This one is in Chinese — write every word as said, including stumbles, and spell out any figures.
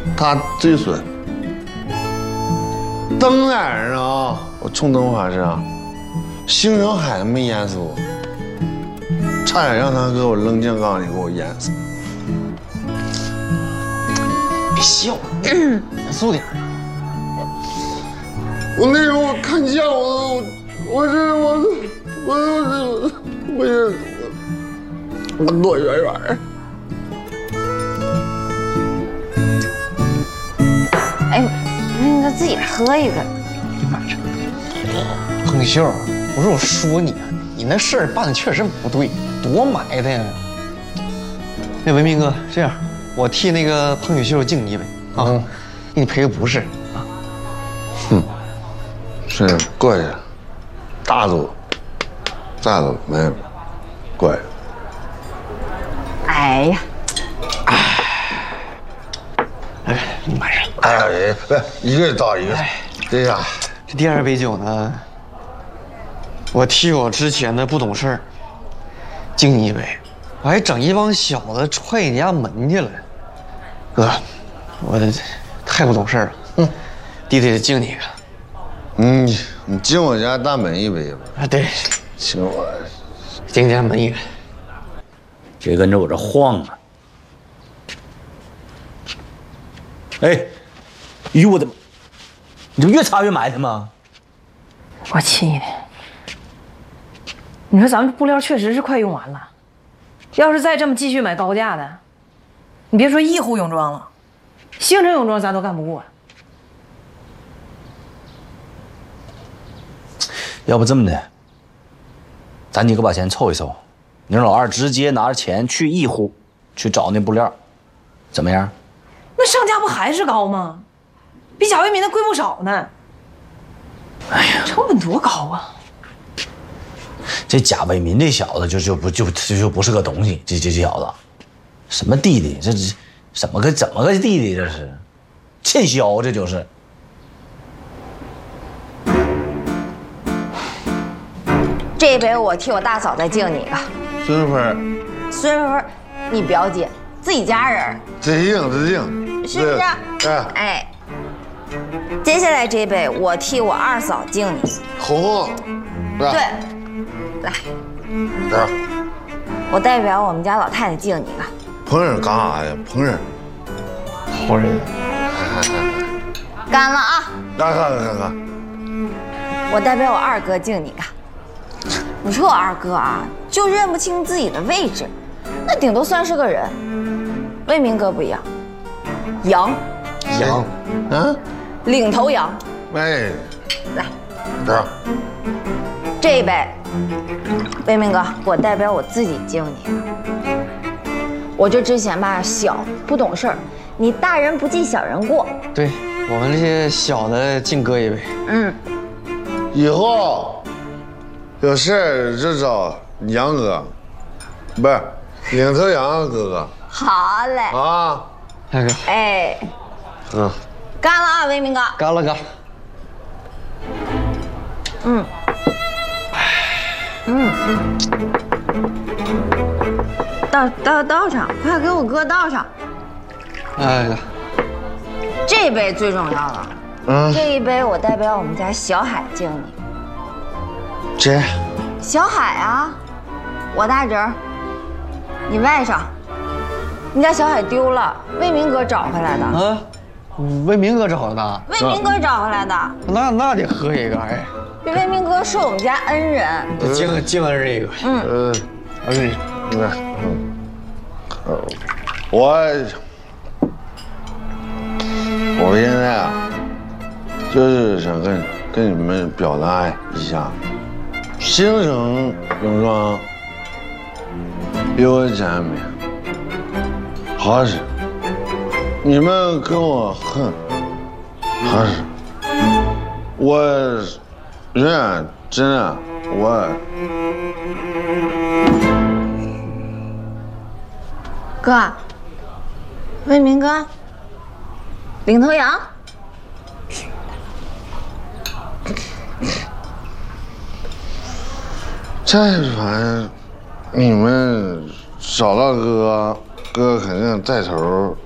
他最损。灯在人啊，我冲灯发誓啊，星辰海没淹死我，差点让他给我扔酱缸里给我淹死。 别笑，严肃点。 我那时候我看见我，我是我我我我是我躲远远。 哎，那个自己喝一个。 你妈这，彭秀，不是我说你啊，你那事儿办的确实不对，多埋汰呀。那文明哥，这样，我替那个彭雪秀敬你一杯啊，嗯、给你赔个不是啊。 哼，是过去了，大度，大度没有，过去。 哎呀， 哎，来，你满上。 哎呀，不是一个倒一个，这呀， 这第二杯酒呢，我替我之前的不懂事儿敬你一杯，我还整一帮小子踹你家门去了，哥，我太不懂事儿了，嗯，弟弟敬你一个， 嗯，你敬我家大门一杯吧。 啊，对， 请我， 敬家门一个， 别跟着我这晃啊！哎，呦我的妈！你这越插越埋汰吗？ 我气的！你说咱们布料确实是快用完了，要是再这么继续买高价的，你别说一户泳装了，星辰泳装咱都干不过。 要不这么的，咱几个把钱凑一凑，你让老二直接拿着钱去义户去找那布料，怎么样？ 那上价不还是高吗？比贾为民的贵不少呢。哎呀，成本多高啊！ 这贾为民这小子就就不就就就不是个东西，这这这小子，什么弟弟？这这怎么个怎么个弟弟？这是欠销，这就是。 这一杯我替我大嫂再敬你一个。 孙芬， 孙芬，你表姐自己家人， 致敬致敬， 是不是？ 哎哎，接下来这一杯我替我二嫂敬你。 红红， 对，来， 这我代表我们家老太太敬你一个。 烹饪干啥呀？烹饪， 好人。 干了啊！ 干干干干。 我代表我二哥敬你一个。你说我二哥啊，就认不清自己的位置，那顶多算是个人。魏明哥不一样，羊， 羊， 嗯， 领头羊。 哎， 来， 这这一杯，魏明哥，我代表我自己敬你。我这之前吧小不懂事儿，你大人不计小人过。 对我们这些小的敬哥一杯。 嗯， 以后有事儿就找杨哥，不是领头羊哥哥。 好嘞。 啊， 大哥， 哎， 嗯， 干了啊，魏明哥。 干了干了。 嗯，嗯嗯，倒倒倒上，快给我哥倒上。 哎， 这杯最重要了。 嗯， 这一杯我代表我们家小海敬你。 这小海啊，我大侄儿，你外甥。你家小海丢了，魏明哥找回来的。 啊，魏明哥找的。 魏明哥找回来的。 那那得喝一个哎。 这魏明哥是我们家恩人。 敬敬恩人一个。 嗯。 呃， 恩人。 你看，嗯，呃，我我现在啊，就是想跟跟你们表达一下，星城泳装比我简美，好使。你们跟我恨，好使。我永远真的我。 哥，魏明哥，领头羊。 这船你们找到哥，哥肯定带头